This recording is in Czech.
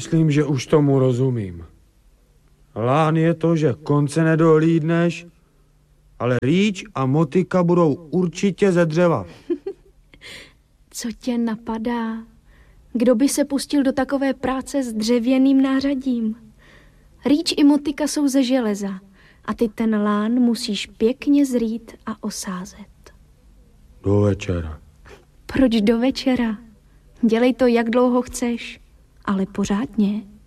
Myslím, že už tomu rozumím. Lán je to, že konce nedohlídneš, ale rýč a motyka budou určitě ze dřeva. Co tě napadá? Kdo by se pustil do takové práce s dřevěným nářadím? Rýč i motyka jsou ze železa a ty ten lán musíš pěkně zrýt a osázet. Do večera. Proč do večera? Dělej to, jak dlouho chceš, ale pořádně.